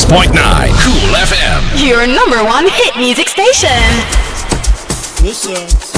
Cool FM. Your number one hit music station. Yes, yes.